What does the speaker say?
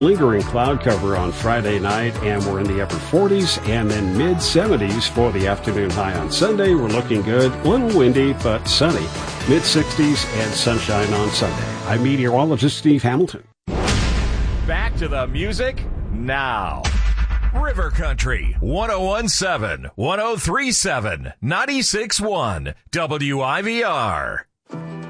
Lingering cloud cover on Friday night, and we're in the upper 40s and then mid-70s for the afternoon high on Sunday. We're looking good. A little windy, but sunny. Mid-60s and sunshine on Sunday. I'm meteorologist Steve Hamilton. Back to the music now. River Country 1017, 1037, 96.1 WIVR.